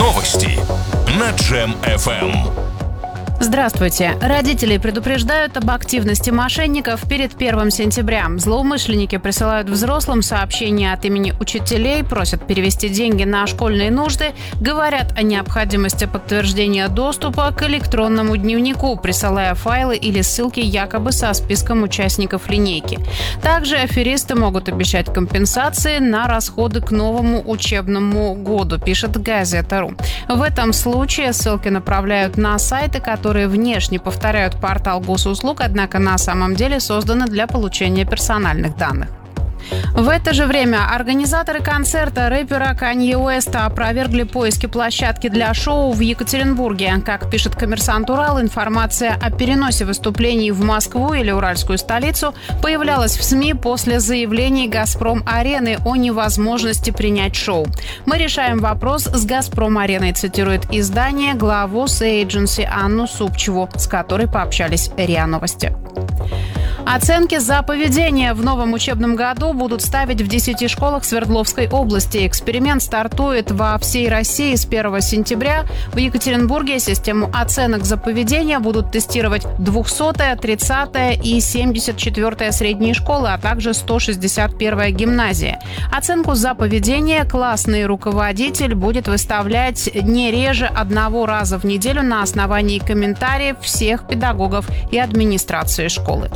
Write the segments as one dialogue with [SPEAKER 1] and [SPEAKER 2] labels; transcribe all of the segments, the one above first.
[SPEAKER 1] Новости на Джем FM.
[SPEAKER 2] Здравствуйте. Родители предупреждают об активности мошенников перед 1 сентября. Злоумышленники присылают взрослым сообщения от имени учителей, просят перевести деньги на школьные нужды, говорят о необходимости подтверждения доступа к электронному дневнику, присылая файлы или ссылки якобы со списком участников линейки. Также аферисты могут обещать компенсации на расходы к новому учебному году, пишет Газета.ру. В этом случае ссылки направляют на сайты, которые внешне повторяют портал госуслуг, однако на самом деле созданы для получения персональных данных. В это же время организаторы концерта рэпера Канье Уэста опровергли поиски площадки для шоу в Екатеринбурге. Как пишет «Коммерсант Урал», информация о переносе выступлений в Москву или уральскую столицу появлялась в СМИ после заявлений «Газпром-арены» о невозможности принять шоу. «Мы решаем вопрос с «Газпром-ареной», цитирует издание главу Сейдженси Анну Супчеву, с которой пообщались РИА Новости. Оценки за поведение в новом учебном году будут ставить в 10 школах Свердловской области. Эксперимент стартует во всей России с 1 сентября. В Екатеринбурге систему оценок за поведение будут тестировать 200-я, 30-я и 74-я средние школы, а также 161-я гимназия. Оценку за поведение классный руководитель будет выставлять не реже 1 раза в неделю на основании комментариев всех педагогов и администрации школы.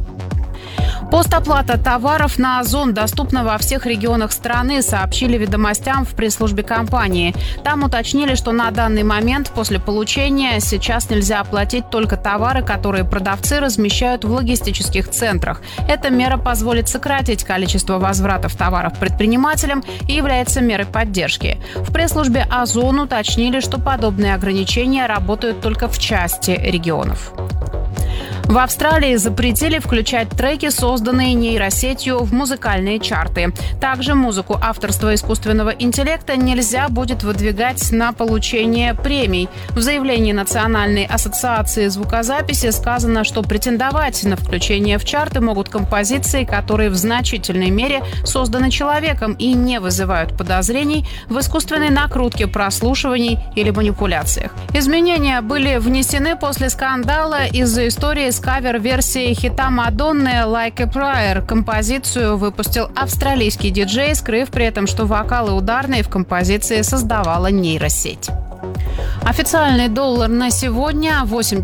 [SPEAKER 2] Постоплата товаров на Озон доступна во всех регионах страны, сообщили «Ведомостям» в пресс-службе компании. Там уточнили, что на данный момент после получения сейчас нельзя оплатить только товары, которые продавцы размещают в логистических центрах. Эта мера позволит сократить количество возвратов товаров предпринимателям и является мерой поддержки. В пресс-службе Озон уточнили, что подобные ограничения работают только в части регионов. В Австралии запретили включать треки, созданные нейросетью, в музыкальные чарты. Также музыку авторства искусственного интеллекта нельзя будет выдвигать на получение премий. В заявлении Национальной ассоциации звукозаписи сказано, что претендовать на включение в чарты могут композиции, которые в значительной мере созданы человеком и не вызывают подозрений в искусственной накрутке, прослушивании или манипуляциях. Изменения были внесены после скандала из-за истории с кавер-версией хита Мадонны «Like a Prayer». Композицию выпустил австралийский диджей, скрыв при этом, что вокалы ударные в композиции создавала нейросеть. Официальный доллар на сегодня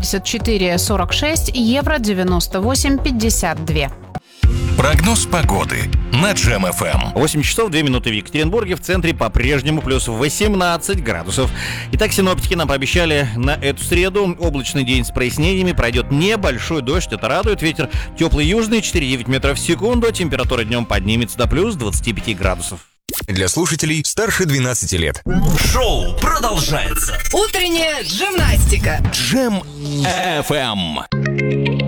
[SPEAKER 2] 84,46, евро 98,52.
[SPEAKER 1] Прогноз погоды на Джем FM.
[SPEAKER 3] 8 часов 2 минуты в Екатеринбурге. В центре по-прежнему плюс 18 градусов. Итак, синоптики нам пообещали на эту среду облачный день с прояснениями. Пройдет небольшой дождь, это радует. Ветер теплый южный, 4,9 метров в секунду. Температура днем поднимется до плюс 25 градусов.
[SPEAKER 1] Для слушателей старше 12 лет.
[SPEAKER 4] Шоу продолжается.
[SPEAKER 5] Утренняя джимнастика.
[SPEAKER 1] Джем FM.